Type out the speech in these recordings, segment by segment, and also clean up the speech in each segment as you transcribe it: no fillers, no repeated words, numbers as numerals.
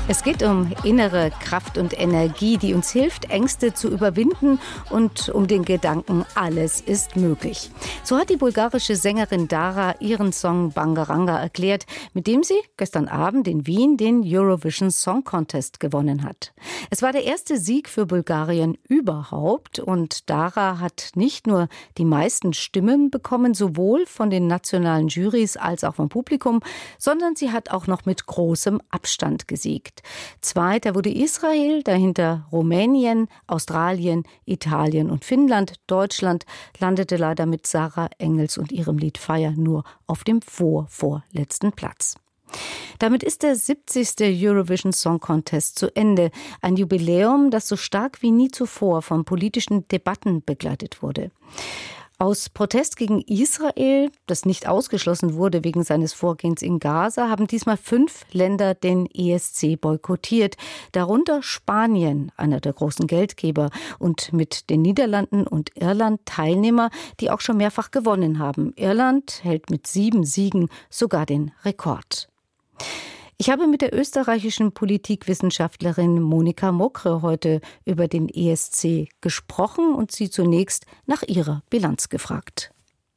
Es geht um innere Kraft und Energie, die uns hilft, Ängste zu überwinden und um den Gedanken, alles ist möglich. So hat die bulgarische Sängerin Dara ihren Song Bangaranga erklärt, mit dem sie gestern Abend in Wien den Eurovision Song Contest gewonnen hat. Es war der erste Sieg für Bulgarien überhaupt und Dara hat nicht nur die meisten Stimmen bekommen, sowohl von den nationalen Jurys als auch vom Publikum, sondern sie hat auch noch mit großem Abstand gesiegt. Zweiter wurde Israel, dahinter Rumänien, Australien, Italien und Finnland. Deutschland landete leider mit Sarah Engels und ihrem Lied Fire nur auf dem vorletzten Platz. Damit ist der 70. Eurovision Song Contest zu Ende. Ein Jubiläum, das so stark wie nie zuvor von politischen Debatten begleitet wurde. Aus Protest gegen Israel, das nicht ausgeschlossen wurde wegen seines Vorgehens in Gaza, haben diesmal 5 Länder den ESC boykottiert. Darunter Spanien, einer der großen Geldgeber, und mit den Niederlanden und Irland Teilnehmer, die auch schon mehrfach gewonnen haben. Irland hält mit 7 Siegen sogar den Rekord. Ich habe mit der österreichischen Politikwissenschaftlerin Monika Mokre heute über den ESC gesprochen und sie zunächst nach ihrer Bilanz gefragt.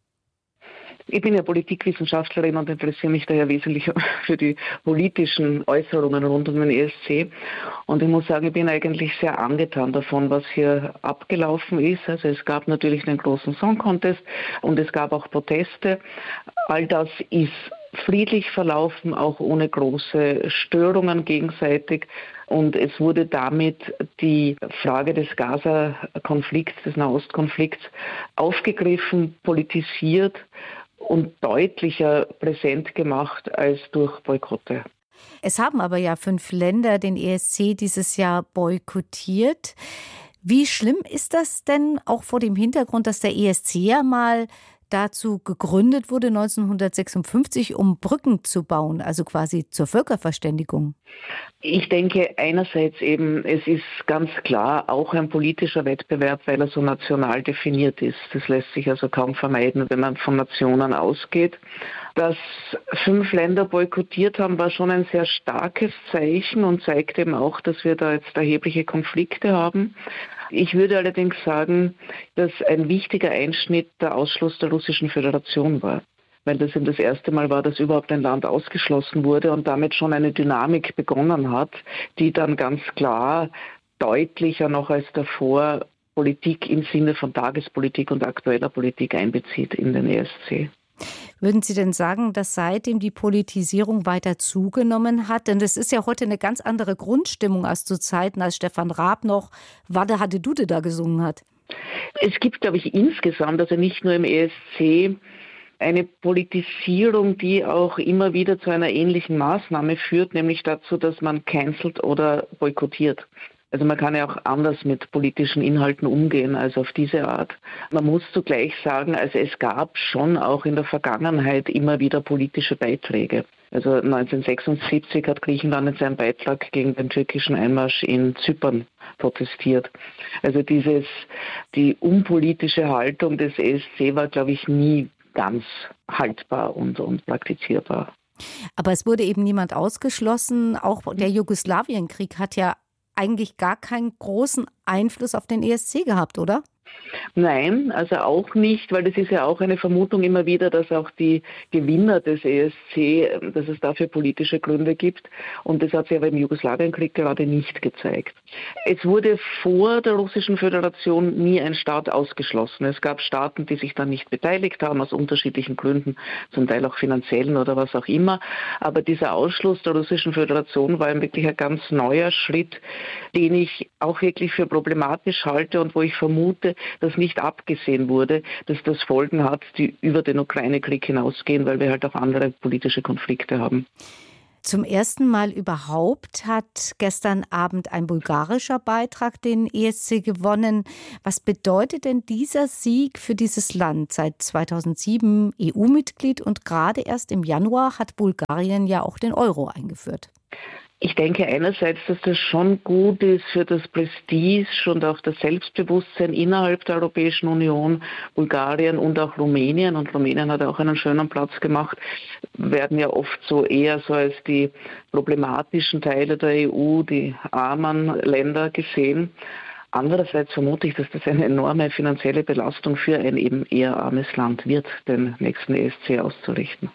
Ich bin ja Politikwissenschaftlerin und interessiere mich daher wesentlich für die politischen Äußerungen rund um den ESC. Und ich muss sagen, ich bin eigentlich sehr angetan davon, was hier abgelaufen ist. Also es gab natürlich den großen Song Contest und es gab auch Proteste. All das ist friedlich verlaufen, auch ohne große Störungen gegenseitig. Und es wurde damit die Frage des Gaza-Konflikts, des Nahostkonflikts aufgegriffen, politisiert und deutlicher präsent gemacht als durch Boykotte. Es haben aber ja 5 Länder den ESC dieses Jahr boykottiert. Wie schlimm ist das denn auch vor dem Hintergrund, dass der ESC ja mal dazu gegründet wurde 1956, um Brücken zu bauen, also quasi zur Völkerverständigung? Ich denke einerseits eben, es ist ganz klar auch ein politischer Wettbewerb, weil er so national definiert ist. Das lässt sich also kaum vermeiden, wenn man von Nationen ausgeht. Dass 5 Länder boykottiert haben, war schon ein sehr starkes Zeichen und zeigt eben auch, dass wir da jetzt erhebliche Konflikte haben. Ich würde allerdings sagen, dass ein wichtiger Einschnitt der Ausschluss der Russischen Föderation war, weil das eben das erste Mal war, dass überhaupt ein Land ausgeschlossen wurde und damit schon eine Dynamik begonnen hat, die dann ganz klar deutlicher noch als davor Politik im Sinne von Tagespolitik und aktueller Politik einbezieht in den ESC. Würden Sie denn sagen, dass seitdem die Politisierung weiter zugenommen hat? Denn das ist ja heute eine ganz andere Grundstimmung als zu Zeiten, als Stefan Raab noch Wadde Hadde Dudde da gesungen hat. Es gibt, glaube ich, insgesamt, also nicht nur im ESC, eine Politisierung, die auch immer wieder zu einer ähnlichen Maßnahme führt, nämlich dazu, dass man cancelt oder boykottiert. Also man kann ja auch anders mit politischen Inhalten umgehen als auf diese Art. Man muss zugleich sagen, also es gab schon auch in der Vergangenheit immer wieder politische Beiträge. Also 1976 hat Griechenland in seinem Beitrag gegen den türkischen Einmarsch in Zypern protestiert. Also die unpolitische Haltung des ESC war, glaube ich, nie ganz haltbar und praktizierbar. Aber es wurde eben niemand ausgeschlossen. Auch der Jugoslawienkrieg hat ja eigentlich gar keinen großen Einfluss auf den ESC gehabt, oder? Nein, also auch nicht, weil das ist ja auch eine Vermutung immer wieder, dass auch die Gewinner des ESC, dass es dafür politische Gründe gibt. Und das hat sich aber im Jugoslawienkrieg gerade nicht gezeigt. Es wurde vor der Russischen Föderation nie ein Staat ausgeschlossen. Es gab Staaten, die sich dann nicht beteiligt haben, aus unterschiedlichen Gründen, zum Teil auch finanziellen oder was auch immer. Aber dieser Ausschluss der Russischen Föderation war wirklich ein ganz neuer Schritt, den ich auch wirklich für problematisch halte und wo ich vermute, dass nicht abgesehen wurde, dass das Folgen hat, die über den Ukraine-Krieg hinausgehen, weil wir halt auch andere politische Konflikte haben. Zum ersten Mal überhaupt hat gestern Abend ein bulgarischer Beitrag den ESC gewonnen. Was bedeutet denn dieser Sieg für dieses Land? Seit 2007 EU-Mitglied und gerade erst im Januar hat Bulgarien ja auch den Euro eingeführt. Ich denke einerseits, dass das schon gut ist für das Prestige und auch das Selbstbewusstsein innerhalb der Europäischen Union. Bulgarien und auch Rumänien, und Rumänien hat auch einen schönen Platz gemacht, werden ja oft so eher so als die problematischen Teile der EU, die armen Länder gesehen. Andererseits vermute ich, dass das eine enorme finanzielle Belastung für ein eben eher armes Land wird, den nächsten ESC auszurichten.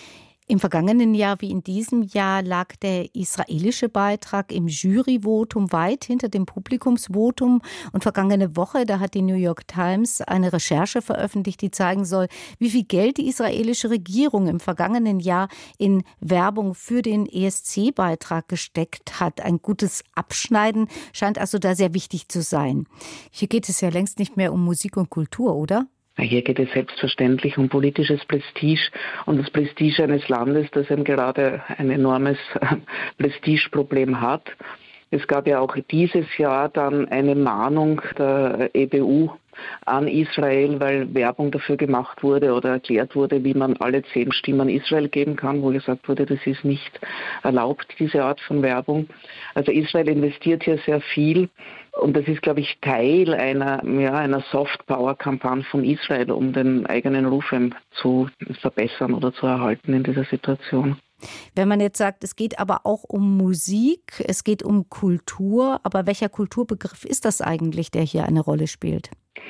Im vergangenen Jahr wie in diesem Jahr lag der israelische Beitrag im Juryvotum weit hinter dem Publikumsvotum. Und vergangene Woche, da hat die New York Times eine Recherche veröffentlicht, die zeigen soll, wie viel Geld die israelische Regierung im vergangenen Jahr in Werbung für den ESC-Beitrag gesteckt hat. Ein gutes Abschneiden scheint also da sehr wichtig zu sein. Hier geht es ja längst nicht mehr um Musik und Kultur, oder? Hier geht es selbstverständlich um politisches Prestige und das Prestige eines Landes, das eben gerade ein enormes Prestigeproblem hat. Es gab ja auch dieses Jahr dann eine Mahnung der EBU an Israel, weil Werbung dafür gemacht wurde oder erklärt wurde, wie man alle 10 Stimmen Israel geben kann, wo gesagt wurde, das ist nicht erlaubt, diese Art von Werbung. Also Israel investiert hier sehr viel. Und das ist, glaube ich, Teil einer Soft-Power-Kampagne von Israel, um den eigenen Ruf zu verbessern oder zu erhalten in dieser Situation. Wenn man jetzt sagt, es geht aber auch um Musik, es geht um Kultur, aber welcher Kulturbegriff ist das eigentlich, der hier eine Rolle spielt?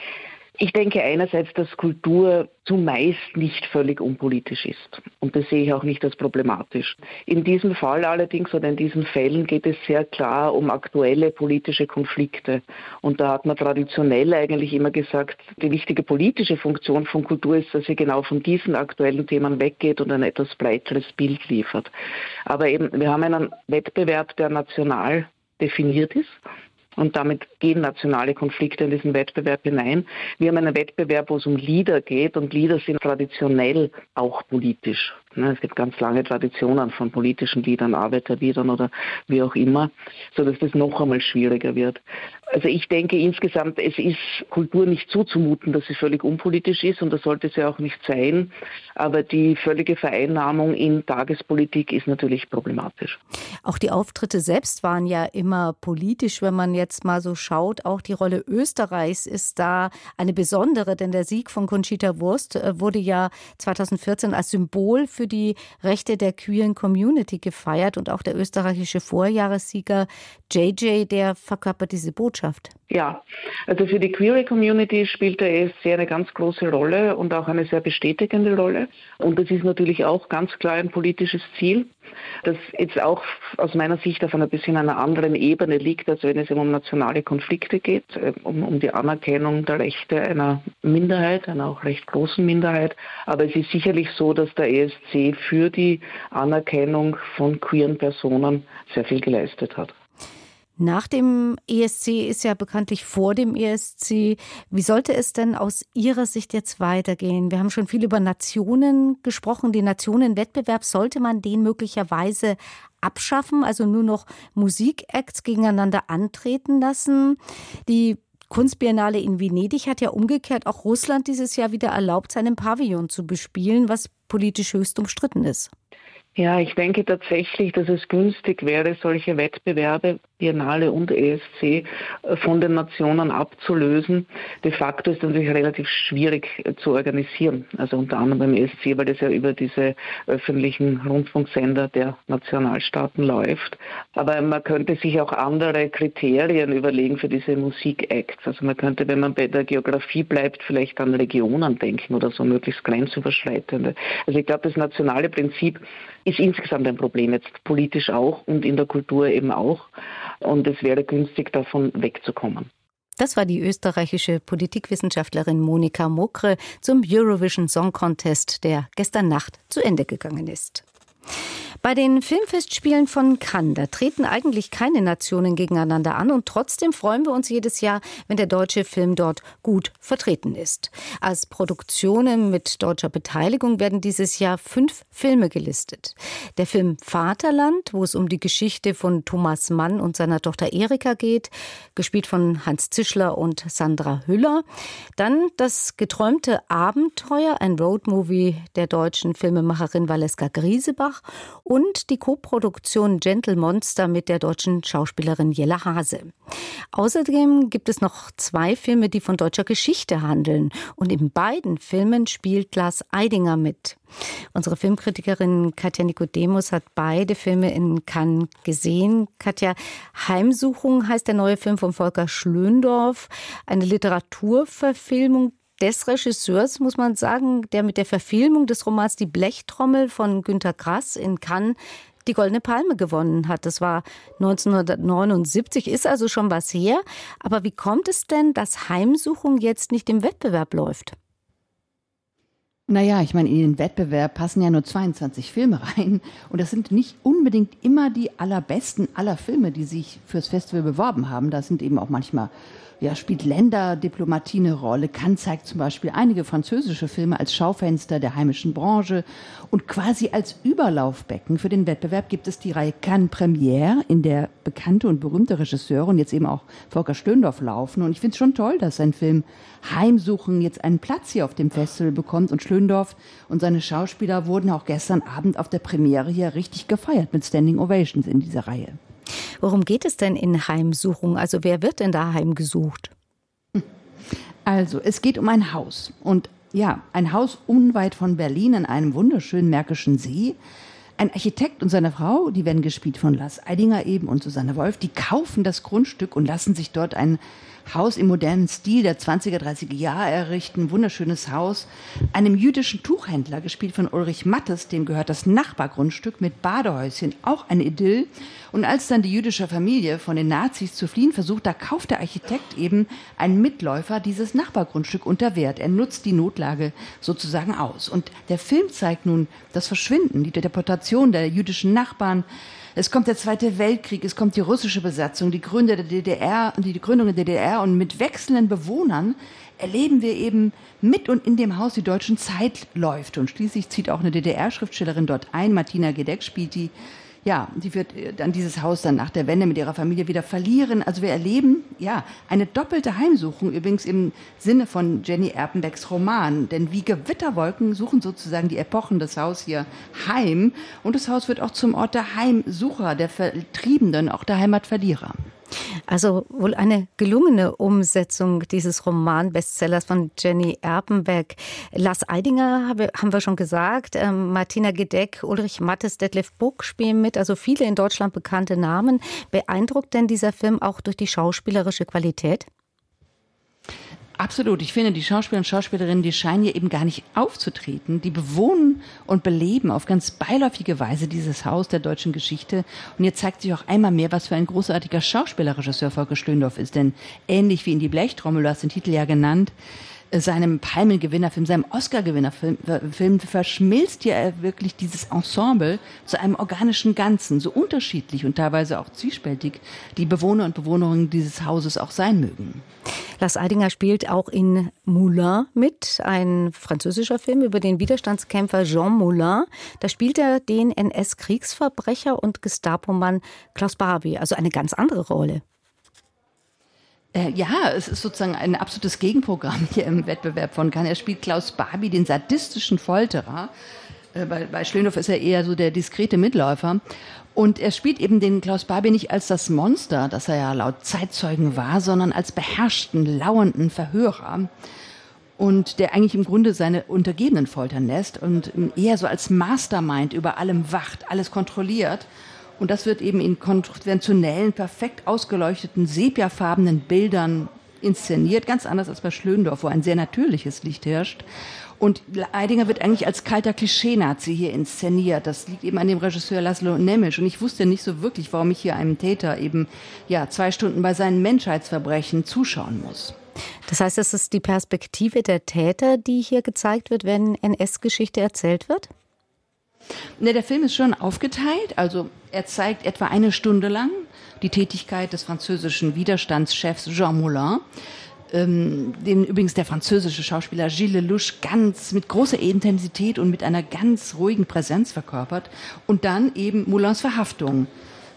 Ich denke einerseits, dass Kultur zumeist nicht völlig unpolitisch ist. Und das sehe ich auch nicht als problematisch. In diesem Fall allerdings oder in diesen Fällen geht es sehr klar um aktuelle politische Konflikte. Und da hat man traditionell eigentlich immer gesagt, die wichtige politische Funktion von Kultur ist, dass sie genau von diesen aktuellen Themen weggeht und ein etwas breiteres Bild liefert. Aber eben, wir haben einen Wettbewerb, der national definiert ist. Und damit gehen nationale Konflikte in diesen Wettbewerb hinein. Wir haben einen Wettbewerb, wo es um Lieder geht, und Lieder sind traditionell auch politisch. Es gibt ganz lange Traditionen von politischen Liedern, Arbeiterliedern oder wie auch immer, sodass das noch einmal schwieriger wird. Also ich denke insgesamt, es ist Kultur nicht zuzumuten, dass sie völlig unpolitisch ist, und das sollte sie auch nicht sein. Aber die völlige Vereinnahmung in Tagespolitik ist natürlich problematisch. Auch die Auftritte selbst waren ja immer politisch, wenn man jetzt mal so schaut. Auch die Rolle Österreichs ist da eine besondere, denn der Sieg von Conchita Wurst wurde ja 2014 als Symbol für die Rechte der queeren Community gefeiert, und auch der österreichische Vorjahressieger JJ, der verkörpert diese Botschaft. Ja, also für die queere Community spielt der ESC eine ganz große Rolle und auch eine sehr bestätigende Rolle. Und das ist natürlich auch ganz klar ein politisches Ziel, das jetzt auch aus meiner Sicht auf ein bisschen einer anderen Ebene liegt, als wenn es um nationale Konflikte geht, um die Anerkennung der Rechte einer Minderheit, einer auch recht großen Minderheit. Aber es ist sicherlich so, dass der ESC für die Anerkennung von queeren Personen sehr viel geleistet hat. Nach dem ESC ist ja bekanntlich vor dem ESC. Wie sollte es denn aus Ihrer Sicht jetzt weitergehen? Wir haben schon viel über Nationen gesprochen. Den Nationenwettbewerb, sollte man den möglicherweise abschaffen, also nur noch Musikacts gegeneinander antreten lassen? Die Kunstbiennale in Venedig hat ja umgekehrt auch Russland dieses Jahr wieder erlaubt, seinen Pavillon zu bespielen, was politisch höchst umstritten ist. Ja, ich denke tatsächlich, dass es günstig wäre, solche Wettbewerbe, Biennale und ESC, von den Nationen abzulösen. De facto ist es natürlich relativ schwierig zu organisieren, also unter anderem beim ESC, weil das ja über diese öffentlichen Rundfunksender der Nationalstaaten läuft. Aber man könnte sich auch andere Kriterien überlegen für diese Musikacts. Also man könnte, wenn man bei der Geografie bleibt, vielleicht an Regionen denken oder so, möglichst grenzüberschreitende. Also ich glaube, das nationale Prinzip ist insgesamt ein Problem, jetzt politisch auch und in der Kultur eben auch. Und es wäre günstig, davon wegzukommen. Das war die österreichische Politikwissenschaftlerin Monika Mokre zum Eurovision Song Contest, der gestern Nacht zu Ende gegangen ist. Bei den Filmfestspielen von Cannes, da treten eigentlich keine Nationen gegeneinander an, und trotzdem freuen wir uns jedes Jahr, wenn der deutsche Film dort gut vertreten ist. Als Produktionen mit deutscher Beteiligung werden dieses Jahr 5 Filme gelistet. Der Film Vaterland, wo es um die Geschichte von Thomas Mann und seiner Tochter Erika geht, gespielt von Hans Zischler und Sandra Hüller. Dann Das geträumte Abenteuer, ein Roadmovie der deutschen Filmemacherin Valeska Griesebach. und die Koproduktion Gentle Monster mit der deutschen Schauspielerin Jelle Hase. Außerdem gibt es noch 2 Filme, die von deutscher Geschichte handeln. Und in beiden Filmen spielt Lars Eidinger mit. Unsere Filmkritikerin Katja Nicodemus hat beide Filme in Cannes gesehen. Katja, Heimsuchung heißt der neue Film von Volker Schlöndorff, eine Literaturverfilmung des Regisseurs, muss man sagen, der mit der Verfilmung des Romans Die Blechtrommel von Günter Grass in Cannes die Goldene Palme gewonnen hat. Das war 1979, ist also schon was her. Aber wie kommt es denn, dass Heimsuchung jetzt nicht im Wettbewerb läuft? Naja, ich meine, in den Wettbewerb passen ja nur 22 Filme rein. Und das sind nicht unbedingt immer die allerbesten aller Filme, die sich fürs Festival beworben haben. Da sind eben auch manchmal, spielt Länderdiplomatie eine Rolle. Cannes zeigt zum Beispiel einige französische Filme als Schaufenster der heimischen Branche. Und quasi als Überlaufbecken für den Wettbewerb gibt es die Reihe Cannes Premiere, in der bekannte und berühmte Regisseure und jetzt eben auch Volker Schlöndorff laufen. Und ich finde es schon toll, dass sein Film Heimsuchen jetzt einen Platz hier auf dem Festival bekommt. Und Schlöndorff und seine Schauspieler wurden auch gestern Abend auf der Premiere hier richtig gefeiert mit Standing Ovations in dieser Reihe. Worum geht es denn in Heimsuchung? Also wer wird denn da heimgesucht? Also es geht um ein Haus. Und ja, ein Haus unweit von Berlin an einem wunderschönen Märkischen See. Ein Architekt und seine Frau, die werden gespielt von Lars Eidinger eben und Susanne Wolf, die kaufen das Grundstück und lassen sich dort ein Haus im modernen Stil der 20er, 30er Jahre errichten. Ein wunderschönes Haus. Einem jüdischen Tuchhändler, gespielt von Ulrich Mattes, dem gehört das Nachbargrundstück mit Badehäuschen, auch ein Idyll. Und als dann die jüdische Familie von den Nazis zu fliehen versucht, da kauft der Architekt eben einen Mitläufer dieses Nachbargrundstück unter Wert. Er nutzt die Notlage sozusagen aus. Und der Film zeigt nun das Verschwinden, die Deportation der jüdischen Nachbarn. Es kommt der Zweite Weltkrieg, es kommt die russische Besatzung, die Gründung der DDR und mit wechselnden Bewohnern erleben wir eben mit und in dem Haus die deutschen Zeitläufe. Und schließlich zieht auch eine DDR-Schriftstellerin dort ein, Martina Gedeck spielt die. Ja, die wird dann dieses Haus dann nach der Wende mit ihrer Familie wieder verlieren. Also wir erleben, eine doppelte Heimsuchung, übrigens im Sinne von Jenny Erpenbecks Roman. Denn wie Gewitterwolken suchen sozusagen die Epochen das Haus hier heim. Und das Haus wird auch zum Ort der Heimsucher, der Vertriebenen, auch der Heimatverlierer. Also wohl eine gelungene Umsetzung dieses Roman-Bestsellers von Jenny Erpenbeck. Lars Eidinger haben wir schon gesagt, Martina Gedeck, Ulrich Mattes, Detlef Buck spielen mit, also viele in Deutschland bekannte Namen. Beeindruckt denn dieser Film auch durch die schauspielerische Qualität? Absolut. Ich finde, die Schauspieler und Schauspielerinnen, die scheinen hier eben gar nicht aufzutreten. Die bewohnen und beleben auf ganz beiläufige Weise dieses Haus der deutschen Geschichte. Und jetzt zeigt sich auch einmal mehr, was für ein großartiger Schauspielerregisseur Volker Schlöndorff ist. Denn ähnlich wie in Die Blechtrommel, du hast den Titel ja genannt, seinem Palmengewinnerfilm, seinem Oscar-Gewinnerfilm verschmilzt hier wirklich dieses Ensemble zu einem organischen Ganzen, so unterschiedlich und teilweise auch zwiespältig die Bewohner und Bewohnerinnen dieses Hauses auch sein mögen. Lars Eidinger spielt auch in Moulin mit, ein französischer Film über den Widerstandskämpfer Jean Moulin. Da spielt er den NS-Kriegsverbrecher und Gestapo-Mann Klaus Barbie, also eine ganz andere Rolle. Ja, es ist sozusagen ein absolutes Gegenprogramm hier im Wettbewerb von Cannes. Er spielt Klaus Barbie, den sadistischen Folterer. Bei Schlöndorff ist er eher so der diskrete Mitläufer. Und er spielt eben den Klaus Barbie nicht als das Monster, das er ja laut Zeitzeugen war, sondern als beherrschten, lauernden Verhörer. Und der eigentlich im Grunde seine Untergebenen foltern lässt und eher so als Mastermind über allem wacht, alles kontrolliert. Und das wird eben in konventionellen, perfekt ausgeleuchteten, sepiafarbenen Bildern inszeniert, ganz anders als bei Schlöndorff, wo ein sehr natürliches Licht herrscht. Und Eidinger wird eigentlich als kalter Klischee-Nazi hier inszeniert. Das liegt eben an dem Regisseur Laszlo Nemes. Und ich wusste nicht so wirklich, warum ich hier einem Täter eben 2 Stunden bei seinen Menschheitsverbrechen zuschauen muss. Das heißt, es ist die Perspektive der Täter, die hier gezeigt wird, wenn NS-Geschichte erzählt wird? Ne, der Film ist schon aufgeteilt. Also er zeigt etwa 1 Stunde lang die Tätigkeit des französischen Widerstandschefs Jean Moulin, den übrigens der französische Schauspieler Gilles Lelouch ganz mit großer Intensität und mit einer ganz ruhigen Präsenz verkörpert. Und dann eben Moulins Verhaftung.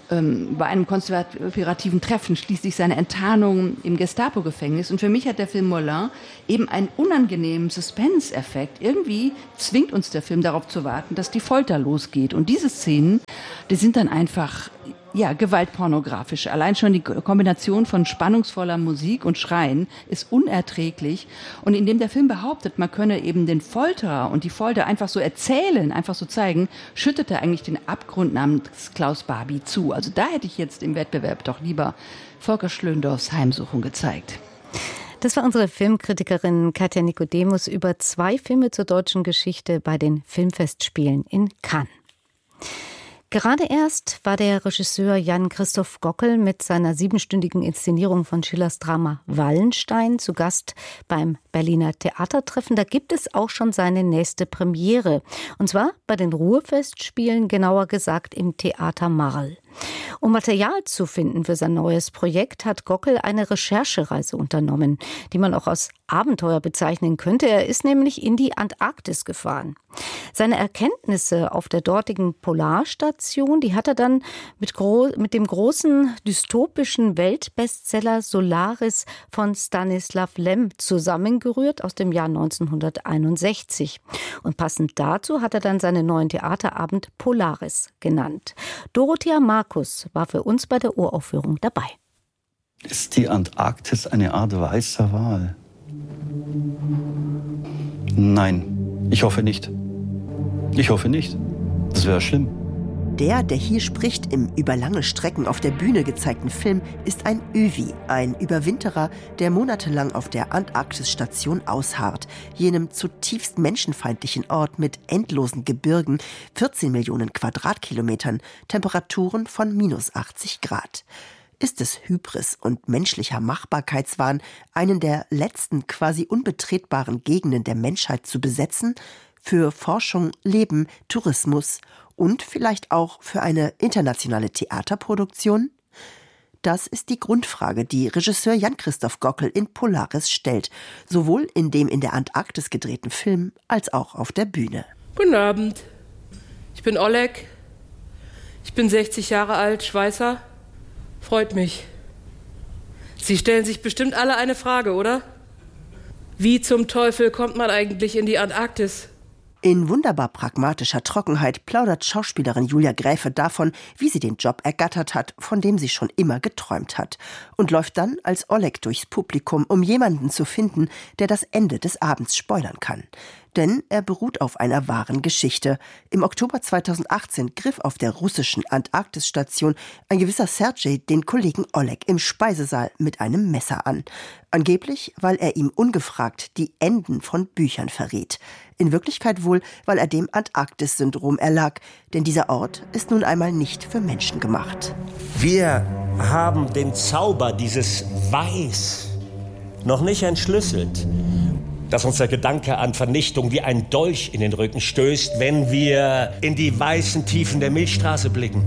bei einem konspirativen Treffen, schließlich seine Enttarnung im Gestapo-Gefängnis. Und für mich hat der Film Moulin eben einen unangenehmen Suspense-Effekt. Irgendwie zwingt uns der Film darauf zu warten, dass die Folter losgeht. Und diese Szenen, die sind dann einfach gewaltpornografisch. Allein schon die Kombination von spannungsvoller Musik und Schreien ist unerträglich. Und indem der Film behauptet, man könne eben den Folterer und die Folter einfach so erzählen, einfach so zeigen, schüttet er eigentlich den Abgrund namens Klaus Barbie zu. Also da hätte ich jetzt im Wettbewerb doch lieber Volker Schlöndorffs Heimsuchung gezeigt. Das war unsere Filmkritikerin Katja Nikodemus über 2 Filme zur deutschen Geschichte bei den Filmfestspielen in Cannes. Gerade erst war der Regisseur Jan-Christoph Gockel mit seiner 7-stündigen Inszenierung von Schillers Drama Wallenstein zu Gast beim Berliner Theatertreffen. Da gibt es auch schon seine nächste Premiere. Und zwar bei den Ruhrfestspielen, genauer gesagt im Theater Marl. Um Material zu finden für sein neues Projekt, hat Gockel eine Recherchereise unternommen, die man auch als Abenteuer bezeichnen könnte. Er ist nämlich in die Antarktis gefahren. Seine Erkenntnisse auf der dortigen Polarstation, die hat er dann mit dem großen dystopischen Weltbestseller Solaris von Stanislav Lem zusammengerührt aus dem Jahr 1961. Und passend dazu hat er dann seinen neuen Theaterabend Polaris genannt. Dorothea Markus war für uns bei der Uraufführung dabei. Ist die Antarktis eine Art weißer Wal? Nein, ich hoffe nicht. Ich hoffe nicht. Das wäre schlimm. Der hier spricht, im über lange Strecken auf der Bühne gezeigten Film, ist ein Övi, ein Überwinterer, der monatelang auf der Antarktisstation ausharrt, jenem zutiefst menschenfeindlichen Ort mit endlosen Gebirgen, 14 Millionen Quadratkilometern, Temperaturen von -80 Grad. Ist es Hybris und menschlicher Machbarkeitswahn, einen der letzten quasi unbetretbaren Gegenden der Menschheit zu besetzen? Für Forschung, Leben, Tourismus und vielleicht auch für eine internationale Theaterproduktion? Das ist die Grundfrage, die Regisseur Jan-Christoph Gockel in Polaris stellt, sowohl in dem in der Antarktis gedrehten Film als auch auf der Bühne. Guten Abend, ich bin Oleg, ich bin 60 Jahre alt, Schweißer, freut mich. Sie stellen sich bestimmt alle eine Frage, oder? Wie zum Teufel kommt man eigentlich in die Antarktis? In wunderbar pragmatischer Trockenheit plaudert Schauspielerin Julia Gräfe davon, wie sie den Job ergattert hat, von dem sie schon immer geträumt hat. Und läuft dann als Oleg durchs Publikum, um jemanden zu finden, der das Ende des Abends spoilern kann. Denn er beruht auf einer wahren Geschichte. Im Oktober 2018 griff auf der russischen Antarktisstation ein gewisser Sergej den Kollegen Oleg im Speisesaal mit einem Messer an. Angeblich, weil er ihm ungefragt die Enden von Büchern verriet. In Wirklichkeit wohl, weil er dem Antarktis-Syndrom erlag. Denn dieser Ort ist nun einmal nicht für Menschen gemacht. Wir haben den Zauber dieses Weiß noch nicht entschlüsselt, dass uns der Gedanke an Vernichtung wie ein Dolch in den Rücken stößt, wenn wir in die weißen Tiefen der Milchstraße blicken.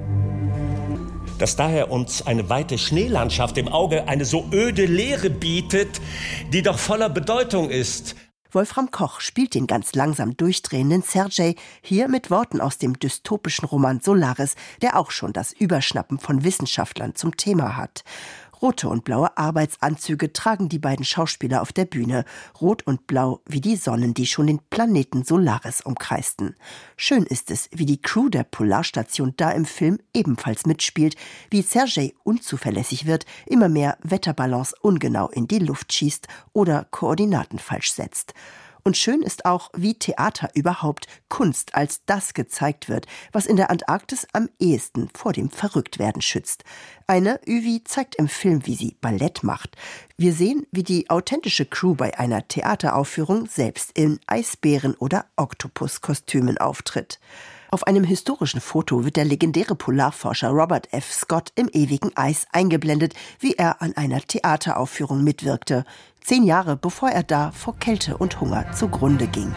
Dass daher uns eine weite Schneelandschaft im Auge eine so öde Leere bietet, die doch voller Bedeutung ist. Wolfram Koch spielt den ganz langsam durchdrehenden Sergej hier mit Worten aus dem dystopischen Roman Solaris, der auch schon das Überschnappen von Wissenschaftlern zum Thema hat. Rote und blaue Arbeitsanzüge tragen die beiden Schauspieler auf der Bühne. Rot und blau wie die Sonnen, die schon den Planeten Solaris umkreisten. Schön ist es, wie die Crew der Polarstation da im Film ebenfalls mitspielt, wie Sergej unzuverlässig wird, immer mehr Wetterbalance ungenau in die Luft schießt oder Koordinaten falsch setzt. Und schön ist auch, wie Theater überhaupt, Kunst als das gezeigt wird, was in der Antarktis am ehesten vor dem Verrücktwerden schützt. Eine Övi zeigt im Film, wie sie Ballett macht. Wir sehen, wie die authentische Crew bei einer Theateraufführung selbst in Eisbären- oder Oktopuskostümen auftritt. Auf einem historischen Foto wird der legendäre Polarforscher Robert F. Scott im ewigen Eis eingeblendet, wie er an einer Theateraufführung mitwirkte. 10 Jahre bevor er da vor Kälte und Hunger zugrunde ging.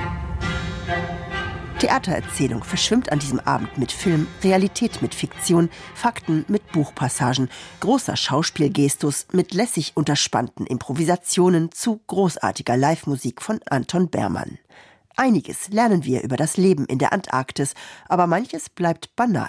Theatererzählung verschwimmt an diesem Abend mit Film, Realität mit Fiktion, Fakten mit Buchpassagen, großer Schauspielgestus mit lässig unterspannten Improvisationen zu großartiger Live-Musik von Anton Bermann. Einiges lernen wir über das Leben in der Antarktis, aber manches bleibt banal.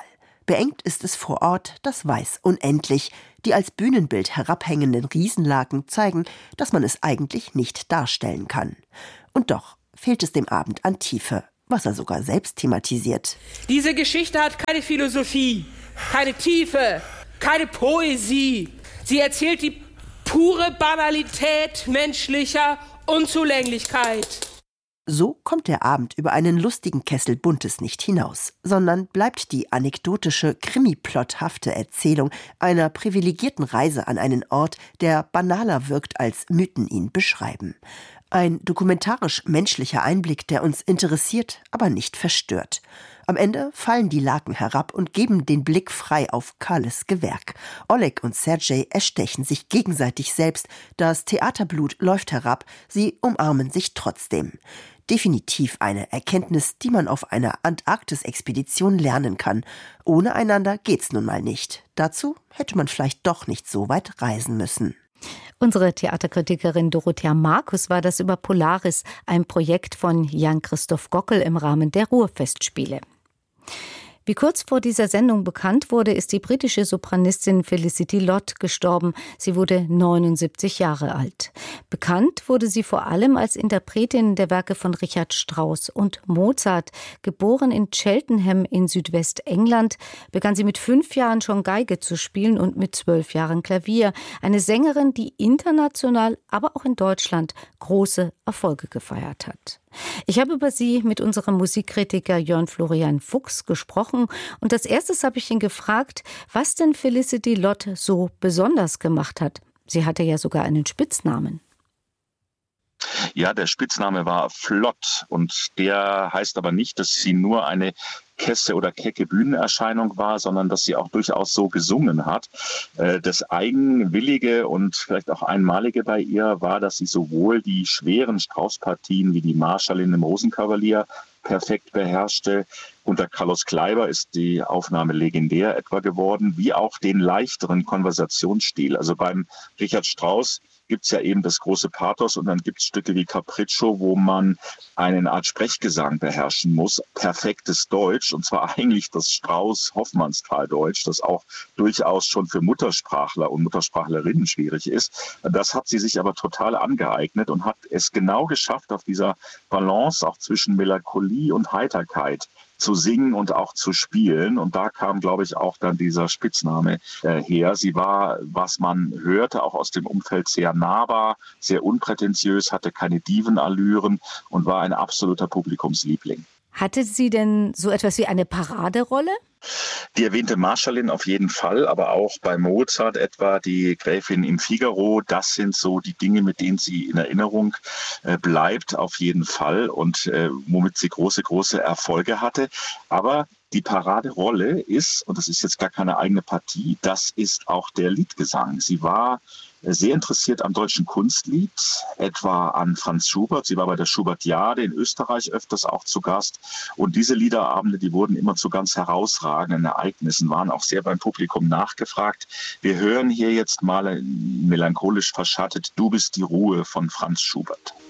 Beengt ist es vor Ort, das weiß unendlich. Die als Bühnenbild herabhängenden Riesenlaken zeigen, dass man es eigentlich nicht darstellen kann. Und doch fehlt es dem Abend an Tiefe, was er sogar selbst thematisiert. Diese Geschichte hat keine Philosophie, keine Tiefe, keine Poesie. Sie erzählt die pure Banalität menschlicher Unzulänglichkeit. So kommt der Abend über einen lustigen Kessel Buntes nicht hinaus, sondern bleibt die anekdotische, krimiplotthafte Erzählung einer privilegierten Reise an einen Ort, der banaler wirkt, als Mythen ihn beschreiben. Ein dokumentarisch-menschlicher Einblick, der uns interessiert, aber nicht verstört. Am Ende fallen die Laken herab und geben den Blick frei auf Kahles Gewerk. Oleg und Sergej erstechen sich gegenseitig selbst. Das Theaterblut läuft herab, sie umarmen sich trotzdem. Definitiv eine Erkenntnis, die man auf einer Antarktis-Expedition lernen kann. Ohne einander geht's nun mal nicht. Dazu hätte man vielleicht doch nicht so weit reisen müssen. Unsere Theaterkritikerin Dorothea Markus war das über Polaris, ein Projekt von Jan-Christoph Gockel im Rahmen der Ruhrfestspiele. Wie kurz vor dieser Sendung bekannt wurde, ist die britische Sopranistin Felicity Lott gestorben. Sie wurde 79 Jahre alt. Bekannt wurde sie vor allem als Interpretin der Werke von Richard Strauss und Mozart. Geboren in Cheltenham in Südwestengland, begann sie mit 5 Jahren schon Geige zu spielen und mit 12 Jahren Klavier. Eine Sängerin, die international, aber auch in Deutschland große Erfolge gefeiert hat. Ich habe über sie mit unserem Musikkritiker Jörn Florian Fuchs gesprochen und als erstes habe ich ihn gefragt, was denn Felicity Lott so besonders gemacht hat. Sie hatte ja sogar einen Spitznamen. Ja, der Spitzname war Flott und der heißt aber nicht, dass sie nur eine kesse oder kecke Bühnenerscheinung war, sondern dass sie auch durchaus so gesungen hat. Das Eigenwillige und vielleicht auch Einmalige bei ihr war, dass sie sowohl die schweren Strauss-Partien wie die Marschallin im Rosenkavalier perfekt beherrschte. Unter Carlos Kleiber ist die Aufnahme legendär etwa geworden, wie auch den leichteren Konversationsstil. Also beim Richard Strauss gibt es ja eben das große Pathos und dann gibt es Stücke wie Capriccio, wo man eine Art Sprechgesang beherrschen muss. Perfektes Deutsch, und zwar eigentlich das Strauss-Hoffmannsthal-Deutsch, das auch durchaus schon für Muttersprachler und Muttersprachlerinnen schwierig ist. Das hat sie sich aber total angeeignet und hat es genau geschafft, auf dieser Balance auch zwischen Melancholie und Heiterkeit zu singen und auch zu spielen. Und da kam, glaube ich, auch dann dieser Spitzname her. Sie war, was man hörte, auch aus dem Umfeld sehr nahbar, sehr unprätentiös, hatte keine Divenallüren und war ein absoluter Publikumsliebling. Hatte sie denn so etwas wie eine Paraderolle? Die erwähnte Marschallin auf jeden Fall, aber auch bei Mozart etwa die Gräfin im Figaro. Das sind so die Dinge, mit denen sie in Erinnerung bleibt, auf jeden Fall und womit sie große Erfolge hatte. Aber die Paraderolle ist, und das ist jetzt gar keine eigene Partie, das ist auch der Liedgesang. Sie war sehr interessiert am deutschen Kunstlied, etwa an Franz Schubert. Sie war bei der Schubertiade in Österreich öfters auch zu Gast. Und diese Liederabende, die wurden immer zu ganz herausragenden Ereignissen, waren auch sehr beim Publikum nachgefragt. Wir hören hier jetzt mal melancholisch verschattet "Du bist die Ruhe" von Franz Schubert.